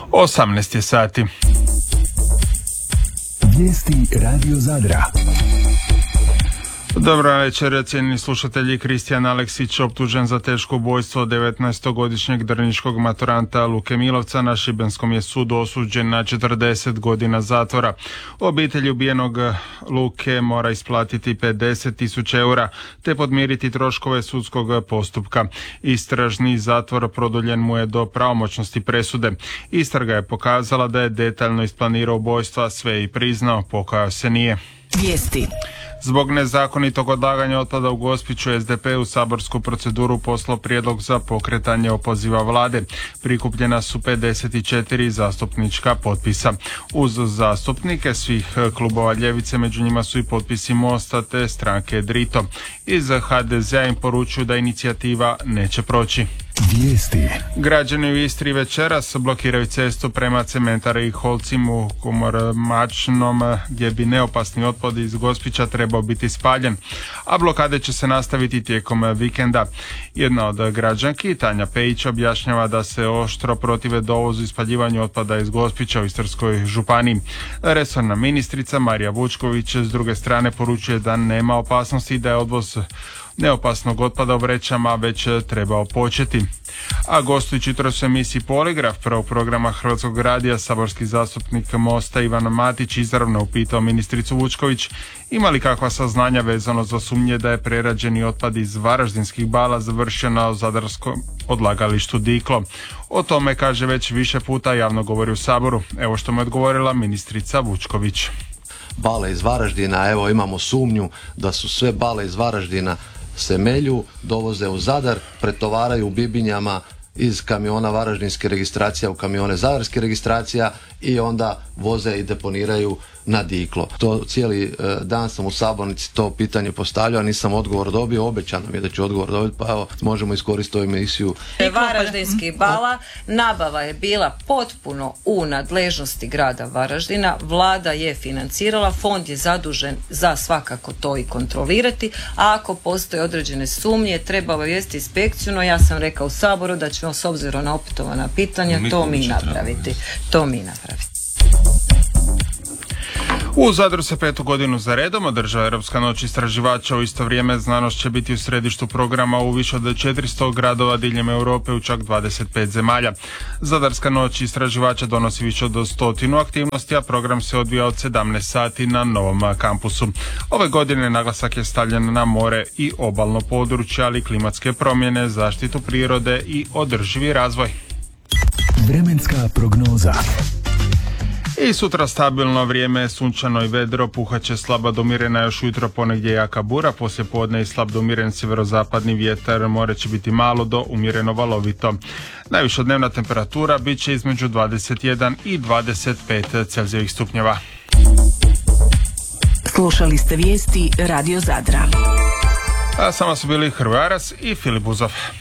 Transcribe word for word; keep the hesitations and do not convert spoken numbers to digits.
osamnaest je sati. Vijesti Radio Zadra. Dobro večer, cijenjeni slušatelji. Kristijan Aleksić, optužen za teško ubojstvo devetnaestogodišnjeg drniškog maturanta Luke Milovca, na šibenskom je sudu osuđen na četrdeset godina zatvora. Obitelj ubijenog Luke mora isplatiti pedeset tisuća eura te podmiriti troškove sudskog postupka. Istražni zatvor produljen mu je do pravomoćnosti presude. Istraga je pokazala da je detaljno isplanirao ubojstva, sve i priznao, pokajao se nije. Vijesti. Zbog nezakonitog odlaganja otpada u Gospiću, S D P u saborsku proceduru poslao prijedlog za pokretanje opoziva vlade. Prikupljena su pedeset četiri zastupnička potpisa. Uz zastupnike svih klubova ljevice, među njima su i potpisi Mosta te stranke Drito. Iz H D Z-a im poručuju da inicijativa neće proći. Vijesti. Građani u Istri večeras blokiraju cestu prema Cementari i Holcimu Komormačnom, gdje bi neopasni otpad iz Gospića trebao biti spaljen, a blokade će se nastaviti tijekom vikenda. Jedna od građanki, Tanja Pejić, objašnjava da se oštro protive dovozu i spaljivanju otpada iz Gospića u Istarskoj županiji. Resorna ministrica Marija Vučković s druge strane poručuje da nema opasnosti i da je odvoz neopasnog otpada u vrećama već trebao početi. A gostujući jutros u emisiji Poligraf prvog programa Hrvatskog radija, saborski zastupnik Mosta Ivan Matić izravno upitao ministricu Vučković ima li kakva saznanja vezano za sumnje da je prerađeni otpad iz varaždinskih bala završio na zadarskom odlagalištu Diklo. O tome, kaže, već više puta javno govori u Saboru. Evo što mu je odgovorila ministrica Vučković. Bale iz Varaždina, evo imamo sumnju da su sve bale iz Varaždina se melju, dovoze u Zadar, pretovaraju u bibinjama iz kamiona varaždinske registracije u kamione zadarske registracija i onda voze i deponiraju na Diklo. To cijeli e, dan sam u sabornici to pitanje postavljao, nisam odgovor dobio, obećano mi je da ću odgovor dobiti, pa evo možemo iskoristiti ovu emisiju. Varaždinskih bala, nabava je bila potpuno u nadležnosti grada Varaždina, vlada je financirala, fond je zadužen za svakako to i kontrolirati, a ako postoje određene sumnje treba obavijestiti inspekciju, no ja sam rekao u Saboru da ćemo s obzirom na opetovana pitanja to mi napraviti. To mi napraviti. U Zadru se petu godinu za redom održava Europska noć istraživača. U isto vrijeme znanost će biti u središtu programa u više od četiristo gradova diljem Europe u čak dvadeset pet zemalja. Zadarska noć istraživača donosi više od stotinu aktivnosti, a program se odvija od sedamnaest sati na novom kampusu. Ove godine naglasak je stavljen na more i obalno područje, ali klimatske promjene, zaštitu prirode i održivi razvoj. Vremenska prognoza. I sutra stabilno vrijeme, sunčano i vedro, puhaće slaba do umirena još ujutro, ponegdje jaka bura, poslije podne i slab do umiren sjeverozapadni vjetar, more će biti malo do umjereno valovito. Najviša dnevna temperatura bit će između dvadeset jedan i dvadeset pet Celzijevih stupnjeva. Slušali ste vijesti Radio Zadra. A sama su bili Hrvoje Aras i Filip Buzov.